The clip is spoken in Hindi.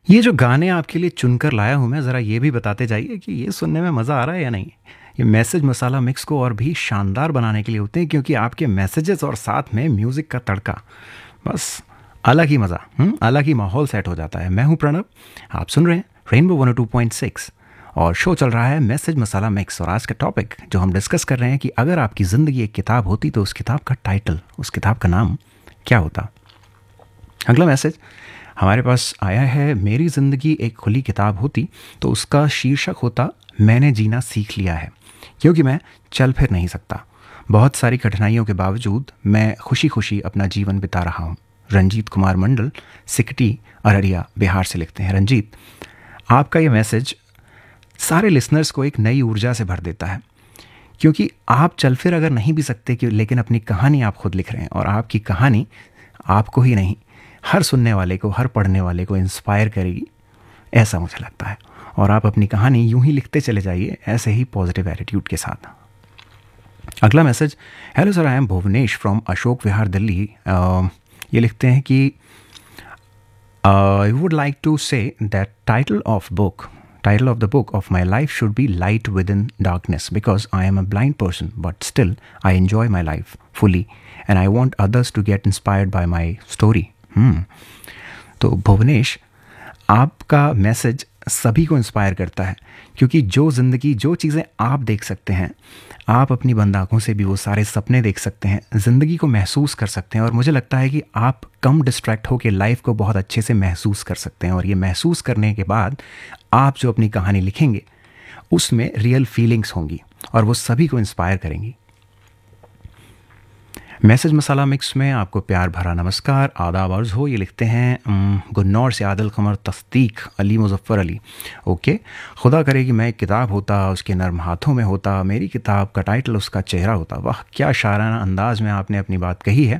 ये जो गाने आपके लिए चुनकर लाया हूँ मैं, ज़रा ये भी बताते जाइए कि ये सुनने में मज़ा आ रहा है या नहीं। ये मैसेज मसाला मिक्स को और भी शानदार बनाने के लिए होते हैं, क्योंकि आपके मैसेजेस और साथ में म्यूज़िक का तड़का, बस अलग ही मज़ा, अलग ही माहौल सेट हो जाता है। मैं हूँ प्रणव, आप सुन रहे हैं रेनबो 102.6 और शो चल रहा है मैसेज मसाला मिक्स। और आज का टॉपिक जो हम डिस्कस कर रहे हैं कि अगर आपकी ज़िंदगी एक किताब होती तो उस किताब का टाइटल, उस किताब का नाम क्या होता। अगला मैसेज हमारे पास आया है, मेरी ज़िंदगी एक खुली किताब होती तो उसका शीर्षक होता मैंने जीना सीख लिया है, क्योंकि मैं चल फिर नहीं सकता। बहुत सारी कठिनाइयों के बावजूद मैं खुशी खुशी अपना जीवन बिता रहा हूँ। रंजीत कुमार मंडल, सिकटी, अररिया, बिहार से लिखते हैं। रंजीत, आपका ये मैसेज सारे लिसनर्स को एक नई ऊर्जा से भर देता है, क्योंकि आप चल फिर अगर नहीं भी सकते कि, लेकिन अपनी कहानी आप खुद लिख रहे हैं और आपकी कहानी आपको ही नहीं, हर सुनने वाले को, हर पढ़ने वाले को इंस्पायर करेगी, ऐसा मुझे लगता है। और आप अपनी कहानी यूं ही लिखते चले जाइए, ऐसे ही पॉजिटिव एटीट्यूड के साथ। अगला message, hello sir, I am Bhuvnesh from Ashok Vihar, Delhi. ये लिखते हैं कि I would like to say that title of the book of my life should be Light Within Darkness, because I am a blind person but still I enjoy my life fully and I want others to get inspired by my story. तो भुवनेश, आपका मैसेज सभी को इंस्पायर करता है, क्योंकि जो ज़िंदगी, जो चीज़ें आप देख सकते हैं, आप अपनी बंद आँखों से भी वो सारे सपने देख सकते हैं, ज़िंदगी को महसूस कर सकते हैं। और मुझे लगता है कि आप कम डिस्ट्रैक्ट होकर लाइफ को बहुत अच्छे से महसूस कर सकते हैं। और ये महसूस करने के बाद आप जो अपनी कहानी लिखेंगे उसमें रियल फीलिंग्स होंगी और वो सभी को इंस्पायर करेंगी। मैसेज मसाला मिक्स में आपको प्यार भरा नमस्कार, आदाब अर्ज हो। ये लिखते हैं गुन्नौर से आदिल कमर तस्दीक अली मुजफ्फ़र अली। ओके, खुदा करे कि मैं एक किताब होता, उसके नर्म हाथों में होता, मेरी किताब का टाइटल उसका चेहरा होता। वाह, क्या शाराना अंदाज में आपने अपनी बात कही है।